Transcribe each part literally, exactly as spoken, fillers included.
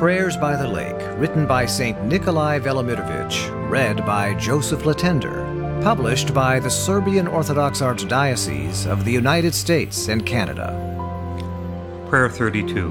Prayers by the Lake, written by Saint Nikolai Velimirovich, read by Joseph Latender, published by the Serbian Orthodox Archdiocese of the United States and Canada. Prayer thirty-two.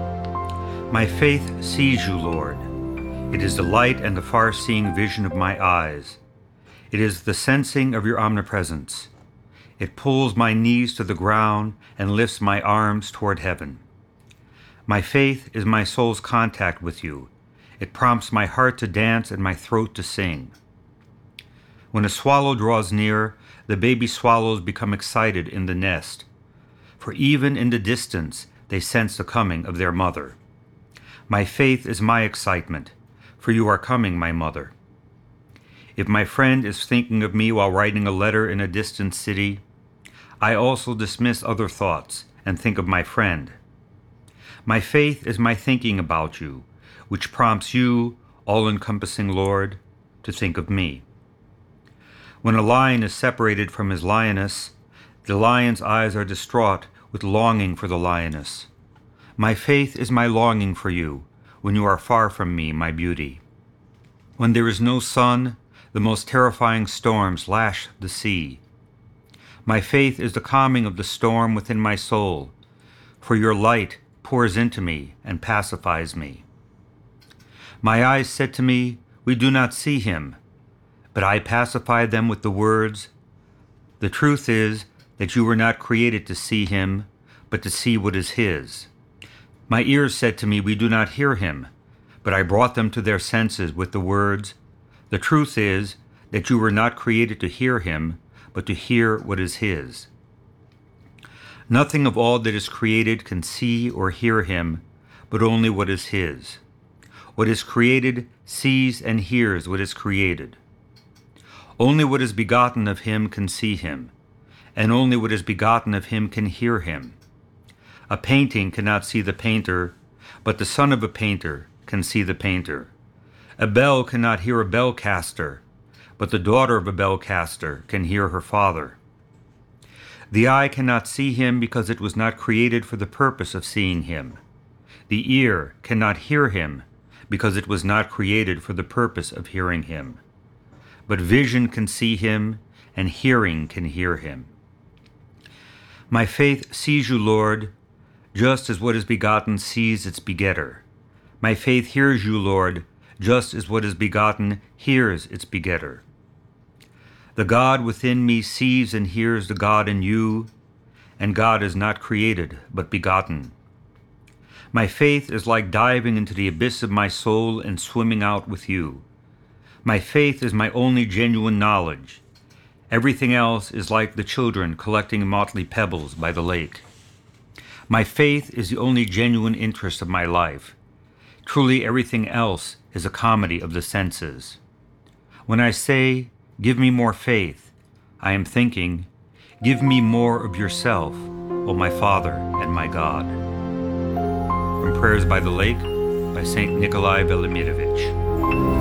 My faith sees you, Lord. It is the light and the far-seeing vision of my eyes. It is the sensing of your omnipresence. It pulls my knees to the ground and lifts my arms toward heaven. My faith is my soul's contact with you. It prompts my heart to dance and my throat to sing. When a swallow draws near, the baby swallows become excited in the nest, for even in the distance they sense the coming of their mother. My faith is my excitement, for you are coming, my mother. If my friend is thinking of me while writing a letter in a distant city, I also dismiss other thoughts and think of my friend. My faith is my thinking about you, which prompts you, all-encompassing Lord, to think of me. When a lion is separated from his lioness, the lion's eyes are distraught with longing for the lioness. My faith is my longing for you, when you are far from me, my beauty. When there is no sun, the most terrifying storms lash the sea. My faith is the calming of the storm within my soul, for your light pours into me and pacifies me. My eyes said to me, we do not see him, but I pacified them with the words, the truth is that you were not created to see him, but to see what is his. My ears said to me, we do not hear him, but I brought them to their senses with the words, the truth is that you were not created to hear him, but to hear what is his. Nothing of all that is created can see or hear him, but only what is his. What is created sees and hears what is created. Only what is begotten of him can see him, and only what is begotten of him can hear him. A painting cannot see the painter, but the son of a painter can see the painter. A bell cannot hear a bell caster, but the daughter of a bell caster can hear her father. The eye cannot see him because it was not created for the purpose of seeing him. The ear cannot hear him because it was not created for the purpose of hearing him. But vision can see him, and hearing can hear him. My faith sees you, Lord, just as what is begotten sees its begetter. My faith hears you, Lord, just as what is begotten hears its begetter. The God within me sees and hears the God in you, and God is not created, but begotten. My faith is like diving into the abyss of my soul and swimming out with you. My faith is my only genuine knowledge. Everything else is like the children collecting motley pebbles by the lake. My faith is the only genuine interest of my life. Truly everything else is a comedy of the senses. When I say, give me more faith, I am thinking, give me more of yourself, O my Father and my God. From Prayers by the Lake by Saint Nikolai Velimirovich.